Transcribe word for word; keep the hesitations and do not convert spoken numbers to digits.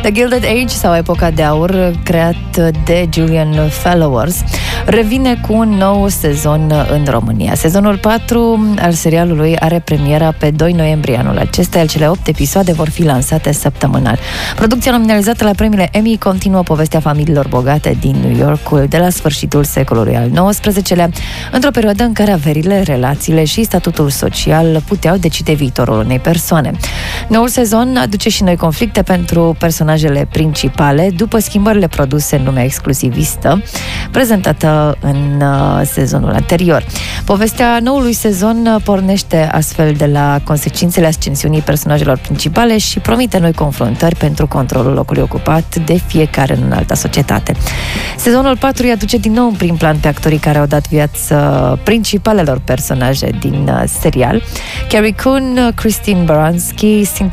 The Gilded Age, sau Epoca de Aur, creat de Julian Fellowes, revine cu un nou sezon în România. Sezonul patru al serialului are premiera pe doi noiembrie anul acesta, iar cele opt episoade vor fi lansate săptămânal. Producția nominalizată la premiile Emmy continuă povestea familiilor bogate din New Yorkul de la sfârșitul secolului al nouăsprezecelea, într-o perioadă în care averile, relațiile și statutul social puteau decide viitorul unei persoane. Noul sezon aduce și noi conflicte pentru personajele principale, după schimbările produse în lumea exclusivistă, prezentată în uh, sezonul anterior. Povestea noului sezon pornește astfel de la consecințele ascensiunii personajelor principale și promite noi confruntări pentru controlul locului ocupat de fiecare în alta societate. Sezonul patru îi aduce din nou în prim plan pe actorii care au dat viață principalelor personaje din uh, serial. Carrie Coon, Christine Baranski, Cynthia